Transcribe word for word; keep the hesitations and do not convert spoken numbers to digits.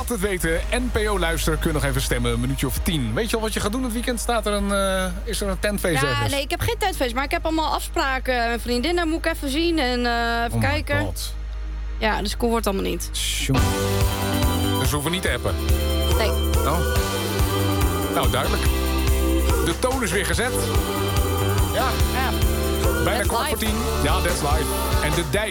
laat het weten. N P O Luister, kun je nog even stemmen. Een minuutje of tien. Weet je al wat je gaat doen het weekend? Staat er een, uh, is er een tentfeest Ja, ergens? nee, ik heb geen tentfeest, maar ik heb allemaal afspraken. Mijn vriendinnen moet ik even zien en uh, even oh kijken. God. Ja, dus ik hoor het allemaal niet. Tjonge. Dus we hoeven niet te appen? Nee. Oh. Nou, duidelijk. De toon is weer gezet. Ja. Ja. Bijna That's kwart voor live. tien. Ja, that's live. En de dijk